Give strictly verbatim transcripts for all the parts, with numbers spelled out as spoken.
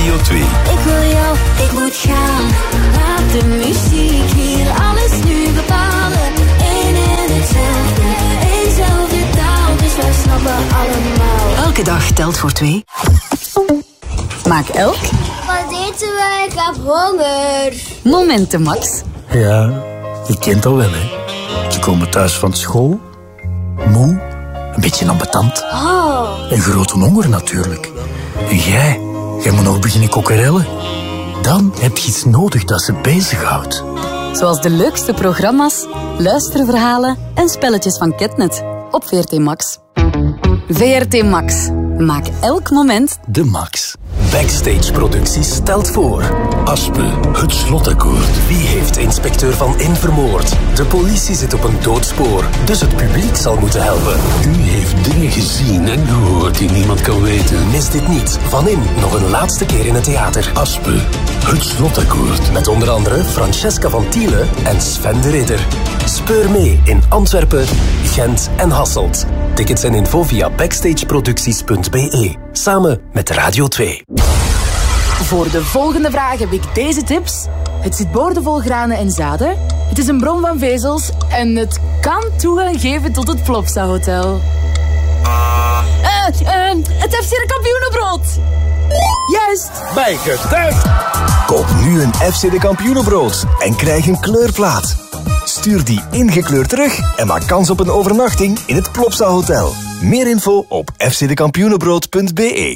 Radio twee. Ik wil jou, ik moet gaan. Laat de muziek hier alles nu bepalen. Eén en hetzelfde, eenzelfde taal. Dus wij snappen allemaal. Elke dag telt voor twee. Maak elk Wat eten wij? Ik heb honger. momenten, Max. Ja, je kent dat wel, hè. Ze komen thuis van school, moe, een beetje ambetant. Oh. En grote honger natuurlijk. En jij, jij moet nog beginnen kokkerellen. Dan heb je iets nodig dat ze bezighoudt. Zoals de leukste programma's, luisterverhalen en spelletjes van Ketnet. Op V R T Max. V R T Max. Maak elk moment De Max. Backstage Producties stelt voor. Aspe, het slotakkoord. Wie heeft inspecteur Van In vermoord? De politie zit op een doodspoor, dus het publiek zal moeten helpen. U heeft dingen gezien en gehoord die niemand kan weten. Mis dit niet. Van In nog een laatste keer in het theater. Aspe, het slotakkoord. Met onder andere Francesca van Thiele en Sven de Ridder. Speur mee in Antwerpen, Gent en Hasselt. Tickets en info via backstageproducties punt b e. Samen met Radio twee. Voor de volgende vraag heb ik deze tips. Het zit boordevol granen en zaden. Het is een bron van vezels. En het kan toegang geven tot het Plopsa Hotel. Uh, uh, het F C de kampioenenbrood. Juist. Bijgetuigd. Koop nu een F C de kampioenenbrood en krijg een kleurplaat. Stuur die ingekleurd terug en maak kans op een overnachting in het Plopsa Hotel. Meer info op f c de kampioenenbrood punt b e.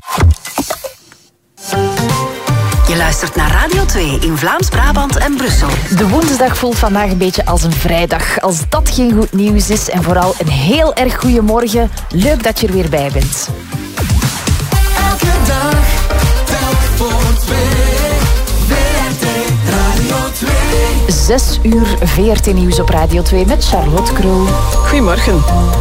Je luistert naar Radio twee in Vlaams-Brabant en Brussel. De woensdag voelt vandaag een beetje als een vrijdag. Als dat geen goed nieuws is en vooral een heel erg goede morgen. Leuk dat je er weer bij bent. Elke dag telt voor twee. V R T Radio twee. Zes uur V R T Nieuws op Radio twee met Charlotte Krul. Goedemorgen.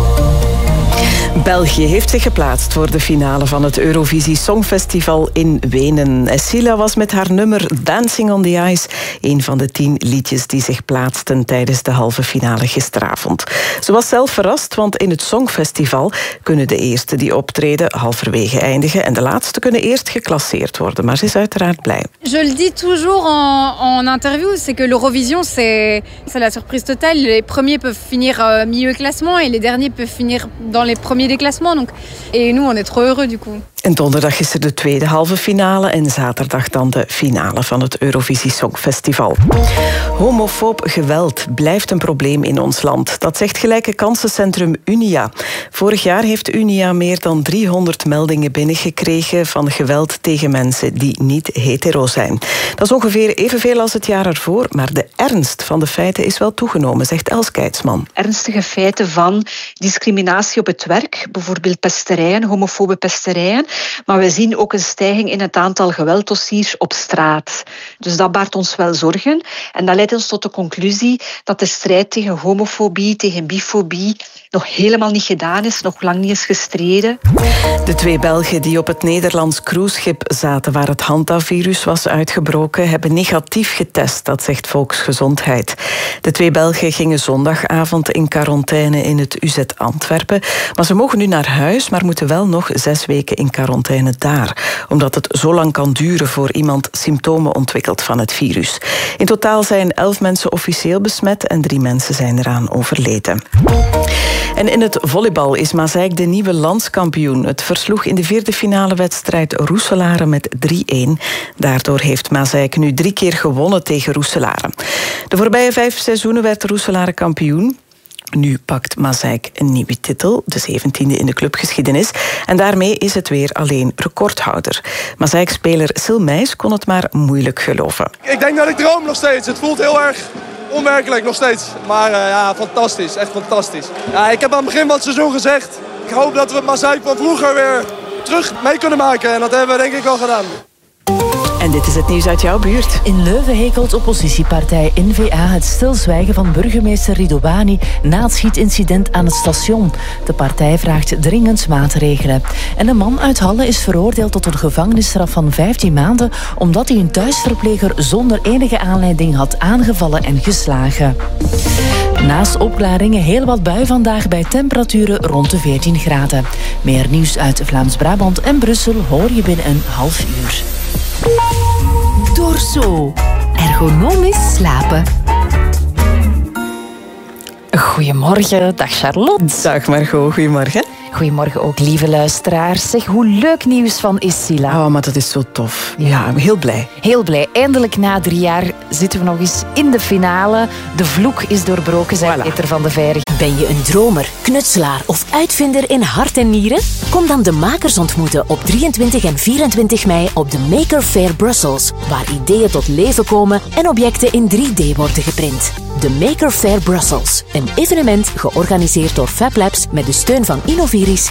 België heeft zich geplaatst voor de finale van het Eurovisie Songfestival in Wenen. Esila was met haar nummer Dancing on the Ice een van de tien liedjes die zich plaatsten tijdens de halve finale gisteravond. Ze was zelf verrast, want in het Songfestival kunnen de eerste die optreden halverwege eindigen en de laatste kunnen eerst geclasseerd worden. Maar ze is uiteraard blij. Je le dis toujours en, en interview, c'est que l'Eurovision, c'est, c'est la surprise totale. Les premiers peuvent finir euh, milieu classement et les derniers peuvent finir dans les premiers des classements. Donc. Et nous, on est trop heureux du coup. En donderdag is er de tweede halve finale en zaterdag dan de finale van het Eurovisie Songfestival. Homofoob geweld blijft een probleem in ons land. Dat zegt gelijke kansencentrum Unia. Vorig jaar heeft Unia meer dan driehonderd meldingen binnengekregen van geweld tegen mensen die niet hetero zijn. Dat is ongeveer evenveel als het jaar ervoor, maar de ernst van de feiten is wel toegenomen, zegt Els Keitsman. Ernstige feiten van discriminatie op het werk, bijvoorbeeld pesterijen, homofobe pesterijen. Maar we zien ook een stijging in het aantal gewelddossiers op straat. Dus dat baart ons wel zorgen. En dat leidt ons tot de conclusie dat de strijd tegen homofobie, tegen bifobie nog helemaal niet gedaan is, nog lang niet is gestreden. De twee Belgen die op het Nederlands cruiseschip zaten waar het Hantavirus was uitgebroken, hebben negatief getest, dat zegt Volksgezondheid. De twee Belgen gingen zondagavond in quarantaine in het U Z Antwerpen. Maar ze mogen nu naar huis, maar moeten wel nog zes weken in quarantaine daar. Omdat het zo lang kan duren voor iemand symptomen ontwikkelt van het virus. In totaal zijn elf mensen officieel besmet en drie mensen zijn eraan overleden. En in het volleybal is Maaseik de nieuwe landskampioen. Het versloeg in de vierde finale wedstrijd Roeselare met drie-een. Daardoor heeft Maaseik nu drie keer gewonnen tegen Roeselare. De voorbije vijf seizoenen werd Roeselare kampioen. Nu pakt Maaseik een nieuwe titel, de zeventiende in de clubgeschiedenis. En daarmee is het weer alleen recordhouder. Maaseik-speler Sil Meijs kon het maar moeilijk geloven. Ik denk dat ik droom nog steeds. Het voelt heel erg onwerkelijk nog steeds. Maar uh, ja, fantastisch. Echt fantastisch. Ja, ik heb aan het begin van het seizoen gezegd, ik hoop dat we het Maaseik van vroeger weer terug mee kunnen maken. En dat hebben we denk ik al gedaan. En dit is het nieuws uit jouw buurt. In Leuven hekelt oppositiepartij N V A het stilzwijgen van burgemeester Ridouani na het schietincident aan het station. De partij vraagt dringend maatregelen. En een man uit Halle is veroordeeld tot een gevangenisstraf van vijftien maanden... omdat hij een thuisverpleger zonder enige aanleiding had aangevallen en geslagen. Naast opklaringen heel wat bui vandaag bij temperaturen rond de veertien graden. Meer nieuws uit Vlaams-Brabant en Brussel hoor je binnen een half uur. Dorso. Ergonomisch slapen. Goedemorgen, dag Charlotte. Dag Margot, goedemorgen. Goedemorgen ook, lieve luisteraars. Zeg, hoe leuk nieuws van Isila. Oh, maar dat is zo tof. Ja, heel blij. Heel blij. Eindelijk na drie jaar zitten we nog eens in de finale. De vloek is doorbroken, zei voilà. Peter van de Veire. Ben je een dromer, knutselaar of uitvinder in hart en nieren? Kom dan de makers ontmoeten op drieëntwintig en vierentwintig mei op de Maker Faire Brussels, waar ideeën tot leven komen en objecten in drie D worden geprint. De Maker Faire Brussels, een evenement georganiseerd door Fab Labs met de steun van Innoviris